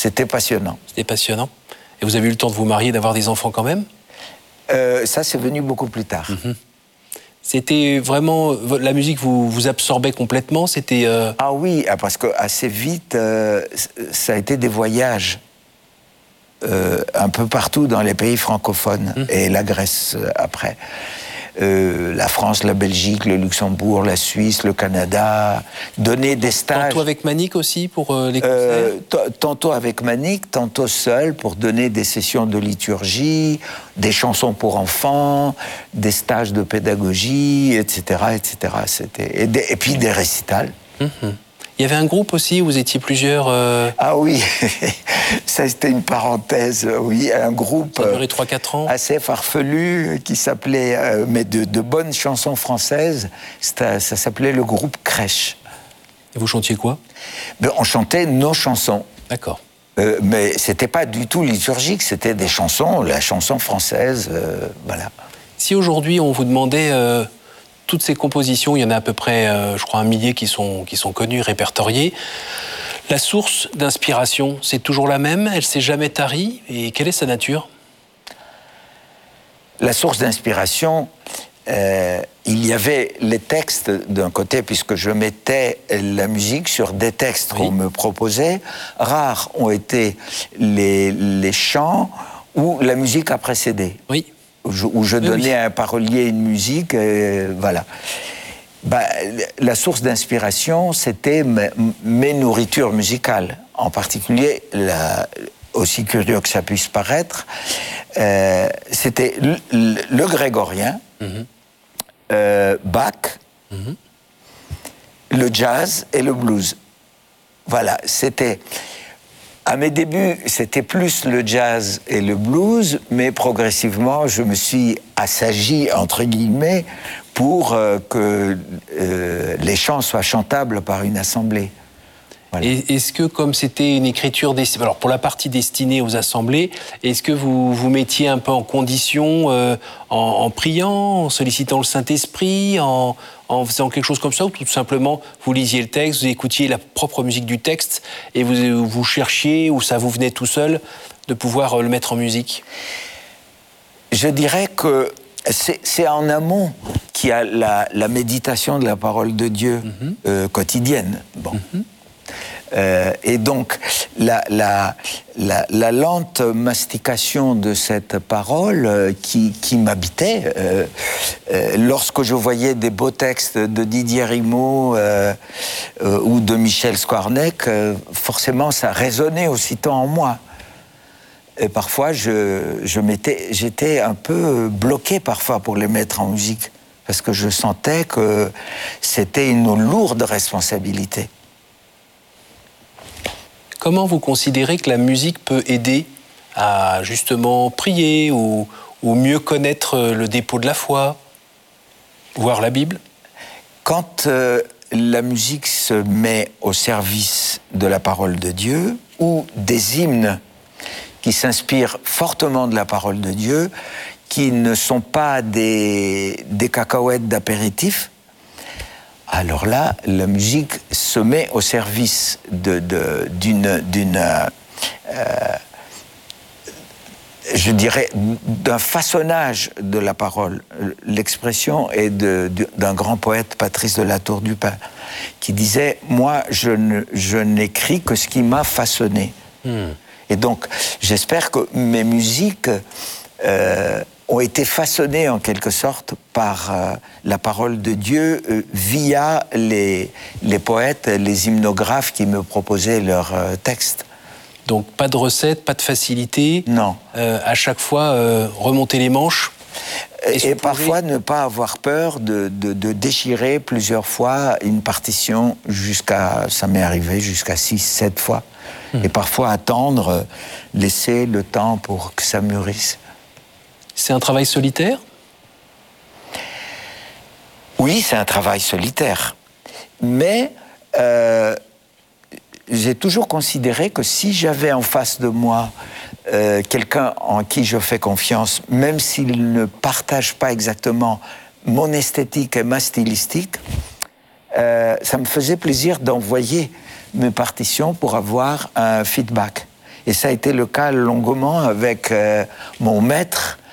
c'était passionnant. C'était passionnant. Et vous avez eu le temps de vous marier, d'avoir des enfants quand même? Ça, c'est venu beaucoup plus tard. C'était vraiment... La musique vous absorbait complètement? C'était... Ah oui, parce que assez vite, ça a été des voyages. Un peu partout dans les pays francophones. Et la Grèce après. La France, la Belgique, le Luxembourg, la Suisse, le Canada, donner des stages. Tantôt avec Manic aussi pour les concerts? Tantôt avec Manic, tantôt seul pour donner des sessions de liturgie, des chansons pour enfants, des stages de pédagogie, etc. etc. Et puis des récitals. Il y avait un groupe aussi où vous étiez plusieurs... Ah oui, ça c'était une parenthèse, oui, un groupe ça a duré 3-4 ans. Assez farfelu qui s'appelait, mais de bonnes chansons françaises, ça s'appelait le groupe Crèche. Et vous chantiez quoi? On chantait nos chansons. D'accord. Mais c'était pas du tout liturgique, c'était des chansons, la chanson française, voilà. Si aujourd'hui on vous demandait... toutes ces compositions, il y en a à peu près, je crois, 1 millier qui sont connues, répertoriées. La source d'inspiration, c'est toujours la même? Elle s'est jamais tarie? Et quelle est sa nature? La source d'inspiration, il y avait les textes d'un côté, puisque je mettais la musique sur des textes qu'on me proposait. Rares ont été les chants où la musique a précédé. Oui. Où je donnais à un parolier une musique, voilà. La source d'inspiration, c'était mes nourritures musicales. En particulier, aussi curieux que ça puisse paraître, c'était le grégorien, Bach, le jazz et le blues. Voilà, c'était... À mes débuts, c'était plus le jazz et le blues, mais progressivement, je me suis assagi, entre guillemets, pour que les chants soient chantables par une assemblée. Voilà. Et est-ce que, comme c'était une écriture... Alors, pour la partie destinée aux assemblées, est-ce que vous vous mettiez un peu en condition, en priant, en sollicitant le Saint-Esprit, en faisant quelque chose comme ça, ou tout simplement vous lisiez le texte, vous écoutiez la propre musique du texte et vous cherchiez, ou ça vous venait tout seul, de pouvoir le mettre en musique? Je dirais que c'est en amont qu'il y a la méditation de la parole de Dieu quotidienne. Bon. Et donc, la lente mastication de cette parole qui m'habitait, lorsque je voyais des beaux textes de Didier Rimaud ou de Michel Skwarnek, forcément, ça résonnait aussitôt en moi. Et parfois, j'étais un peu bloqué parfois pour les mettre en musique, parce que je sentais que c'était une lourde responsabilité. Comment vous considérez que la musique peut aider à justement prier ou mieux connaître le dépôt de la foi, voire la Bible? Quand la musique se met au service de la parole de Dieu, ou des hymnes qui s'inspirent fortement de la parole de Dieu, qui ne sont pas des cacahuètes d'apéritif, alors là, la musique se met au service je dirais, d'un façonnage de la parole. L'expression est d'un grand poète, Patrice de la Tour du Pin, qui disait « Moi, je n'écris que ce qui m'a façonné ». Et donc, j'espère que mes musiques ont été façonnées en quelque sorte par la parole de Dieu via les poètes, les hymnographes qui me proposaient leurs textes. Donc pas de recette, pas de facilité. Non. À chaque fois, remonter les manches. Et parfois ne pas avoir peur de déchirer plusieurs fois une partition ça m'est arrivé jusqu'à 6-7 fois. Et parfois attendre, laisser le temps pour que ça mûrisse. C'est un travail solitaire? Oui, c'est un travail solitaire. Mais j'ai toujours considéré que si j'avais en face de moi quelqu'un en qui je fais confiance, même s'il ne partage pas exactement mon esthétique et ma stylistique, ça me faisait plaisir d'envoyer mes partitions pour avoir un feedback. Et ça a été le cas longuement avec mon maître,